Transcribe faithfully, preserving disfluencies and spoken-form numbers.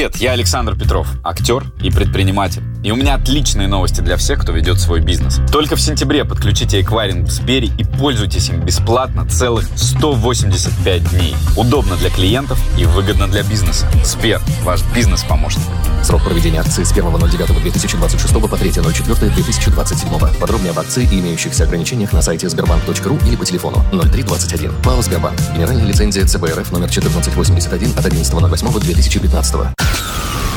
Привет, я Александр Петров, актер и предприниматель. И у меня отличные новости для всех, кто ведет свой бизнес. Только в сентябре подключите эквайринг в Сбере и пользуйтесь им бесплатно целых сто восемьдесят пять дней. Удобно для клиентов и выгодно для бизнеса. Сбер, ваш бизнес-помощник. Срок проведения акции с первого ноль девятого две тысячи двадцать шестого по третьего ноль четвёртого две тысячи двадцать седьмого. Подробнее об акции и имеющихся ограничениях на сайте сбербанк точка ру или по телефону ноль три двадцать один. ПАО «Сбербанк». Генеральная лицензия ЦБ РФ номер четырнадцать восемьдесят один от одиннадцатого ноль восьмого две тысячи пятнадцатого.